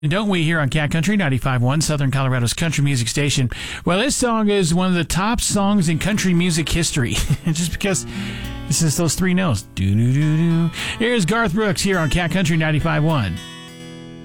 Don't we here on Cat Country 95.1, Southern Colorado's country music station? Well, this song is one of the top songs in country music history, just because this is those three notes. Do-do-do-do. Here's Garth Brooks here on Cat Country 95.1.